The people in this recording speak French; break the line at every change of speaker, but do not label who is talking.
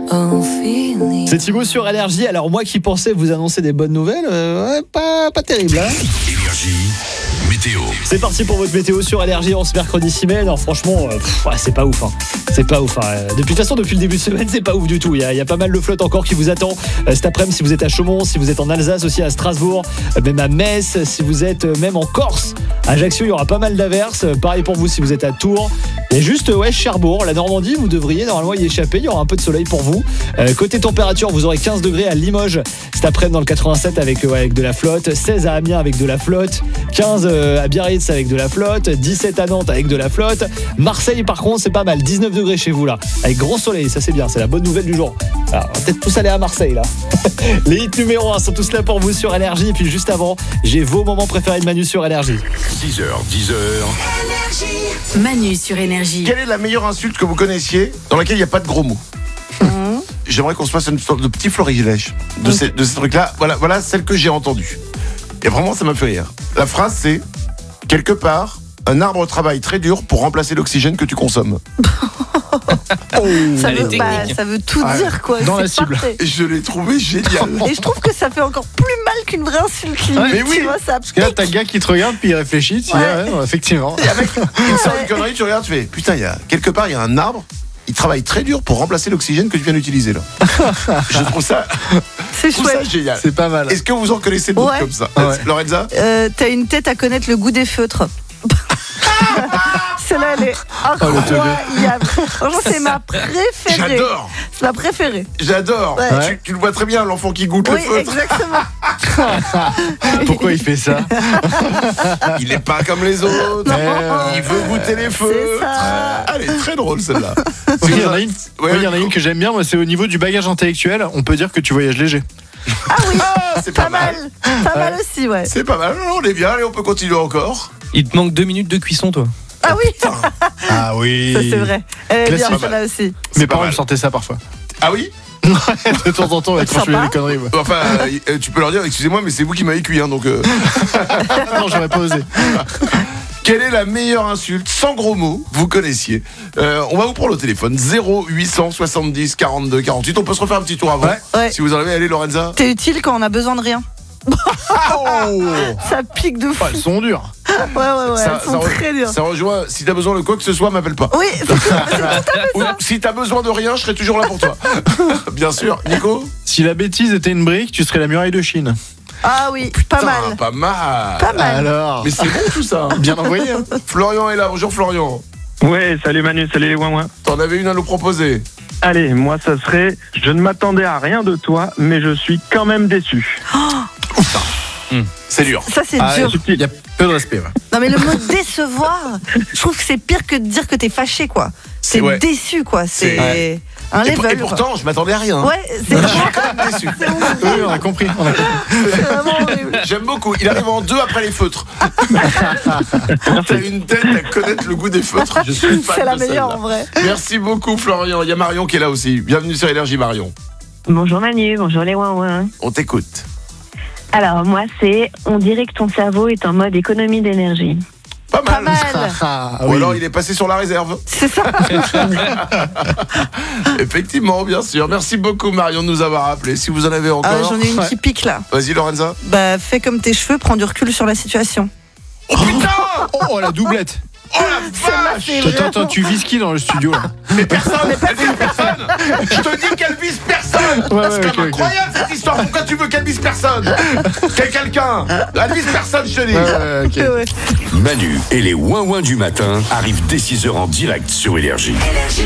C'est Thibaut sur Énergie. Alors moi qui pensais vous annoncer des bonnes nouvelles, pas terrible hein.
Énergie, météo.
C'est parti pour votre météo sur Énergie en ce mercredi 6 mai. Non franchement, c'est pas ouf hein. C'est pas ouf hein. Depuis le début de semaine, c'est pas ouf du tout. Il y a pas mal de flotte encore qui vous attend cet après-midi si vous êtes à Chaumont, si vous êtes en Alsace aussi à Strasbourg, même à Metz, si vous êtes même en Corse. À Ajaccio, il y aura pas mal d'averses. Pareil pour vous si vous êtes à Tours. Il y a juste Cherbourg, la Normandie, vous devriez normalement y échapper. Il y aura un peu de soleil pour vous. Côté température, vous aurez 15 degrés à Limoges cet après-midi dans le 87 avec de la flotte, 16 à Amiens avec de la flotte, 15 à Biarritz avec de la flotte, 17 à Nantes avec de la flotte. Marseille par contre c'est pas mal, 19 degrés chez vous là, avec grand soleil, ça c'est bien, c'est la bonne nouvelle du jour. Alors, on va peut-être tous aller à Marseille là. Les hits numéro 1 sont tous là pour vous sur Énergie. Et puis juste avant, j'ai vos moments préférés de Manu sur Énergie.
6h, 10h.
Manu sur Énergie.
Quelle est la meilleure insulte que vous connaissiez dans laquelle il n'y a pas de gros mots? J'aimerais qu'on se fasse une sorte de petit florilège de ces trucs-là. Voilà celle que j'ai entendue. Et vraiment, ça m'a fait rire. La phrase, c'est « Quelque part, un arbre travaille très dur pour remplacer l'oxygène que tu consommes. »
Ça veut tout dire quoi.
Dans
c'est
la cible.
parfait.
Et je l'ai trouvé génial.
Et je trouve que ça fait encore plus mal qu'une vraie insulte.
Mais oui.
Tu vois, ça
Parce que là, t'as le gars qui te regarde, puis il réfléchit, tu dis, ouais, effectivement.
Et avec une sorte de connerie, tu regardes, tu fais « Putain, quelque part, il y a un arbre, il travaille très dur pour remplacer l'oxygène que tu viens d'utiliser là. » Je trouve ça
c'est chouette.
génial.
C'est pas mal.
Est-ce que vous en connaissez d'autres comme ça?
Ouais.
Lorenza?
T'as une tête à connaître le goût des feutres. Celle-là, elle est incroyable. Franchement, c'est ma préférée.
J'adore.
C'est ma préférée.
J'adore.
Ouais.
Tu le vois très bien, l'enfant qui goûte
Oui,
le feutre.
exactement.
Pourquoi il fait ça?
Il n'est pas comme les autres. Il veut goûter les feutres.
ça.
Elle est très drôle celle-là.
Oui, il y en a une,
Ouais,
il y en a une que j'aime bien, moi, c'est au niveau du bagage intellectuel. On peut dire que tu voyages léger.
Ah oui,
c'est
pas mal. Pas mal aussi, ouais.
C'est pas mal. On est bien. Allez, on peut continuer encore.
Il te manque 2 minutes de cuisson, toi.
Ah oui,
Ah oui.
ça c'est vrai. Elle est bien
Classique.
celle-là aussi.
C'est
Mes
pas
parents
mal.
me sortaient ça parfois.
Ah oui.
De temps en temps, quand je faisais des conneries. Ouais.
Enfin, tu peux leur dire, excusez-moi, mais c'est vous qui m'avez cuit, hein, donc.
Non, j'aurais pas osé.
Quelle est la meilleure insulte sans gros mots vous connaissiez? On va vous prendre au téléphone 0870 42 48. On peut se refaire un petit tour avant.
Ouais.
Si vous en avez, allez Lorenza.
T'es utile quand on a besoin de rien. Ça pique de fou.
Elles sont dures.
Ouais, elles sont très dures.
Ça rejoint. Si t'as besoin de quoi que ce soit, m'appelle pas.
Oui, c'est
Ou si t'as besoin de rien, je serai toujours là pour toi. Bien sûr. Nico?
Si la bêtise était une brique, tu serais la muraille de Chine.
Ah oui, pas mal.
Pas mal.
Pas mal.
Alors,
Mais c'est bon tout ça.
bien envoyé. Hein.
Florian est là. Bonjour Florian.
Ouais, salut Manu, salut les ouin-ouin.
T'en avais une à nous proposer.
Allez, moi ça serait, je ne m'attendais à rien de toi, mais je suis quand même déçu.
C'est dur.
Ça c'est
Ah,
dur.
il y a peu de respect. Ouais.
Non mais le mot décevoir, je trouve que c'est pire que de dire que t'es fâché quoi. C'est
Ouais.
déçu quoi. C'est
Ouais.
un
Et
level.
pourtant, je m'attendais à rien.
Ouais, c'est vraiment,
Déçu.
Oui, on a compris.
c'est vraiment horrible.
J'aime beaucoup. Il arrive en 2 après les feutres. T'as une tête à connaître le goût des feutres. Je suis fan
C'est la
de
meilleure
celle-là.
en vrai.
Merci beaucoup Florian. Il y a Marion qui est là aussi. Bienvenue sur Énergie Marion.
Bonjour Manu, bonjour les ouin-ouin.
On t'écoute.
Alors moi c'est, on dirait que ton cerveau est en mode économie d'énergie.
Pas
Pas
mal.
mal.
Ah,
Ou
oui.
alors il est passé sur la réserve.
C'est ça.
Effectivement, bien sûr. Merci beaucoup Marion de nous avoir appelé. Si vous en avez
Ah,
encore.
j'en ai une qui pique là.
Vas-y Lorenza.
Bah fais comme tes cheveux, prends du recul sur la situation.
Oh putain.
Oh, la doublette.
Oh la vache.
C'est
Attends, tu vises qui dans le studio là?
Mais personne. Elle vise personne. Je te dis qu'elle vise personne. C'est
ouais,
quand même
ok.
incroyable cette histoire. Pourquoi tu veux qu'elle vise personne? Quelqu'un. Elle vise personne, je te dis.
Ok.
Ouais.
Manu et les ouin-ouin du matin arrivent dès 6h en direct sur Énergie.